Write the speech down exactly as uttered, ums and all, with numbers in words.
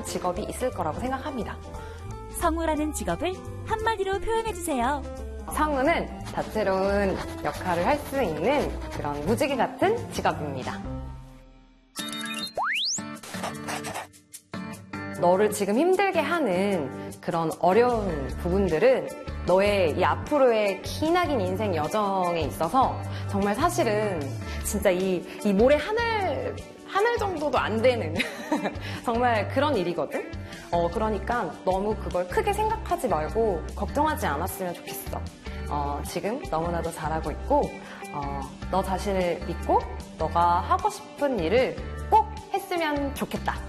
직업이 있을 거라고 생각합니다. 성우라는 직업을 한마디로 표현해주세요. 성우는 다채로운 역할을 할 수 있는 그런 무지개 같은 직업입니다. 너를 지금 힘들게 하는 그런 어려운 부분들은 너의 이 앞으로의 기나긴 인생 여정에 있어서 정말 사실은 진짜 이, 이 모래 하늘, 하늘 정도도 안 되는 정말 그런 일이거든? 어, 그러니까 너무 그걸 크게 생각하지 말고 걱정하지 않았으면 좋겠어. 어, 지금 너무나도 잘하고 있고, 어, 너 자신을 믿고 너가 하고 싶은 일을 꼭 했으면 좋겠다.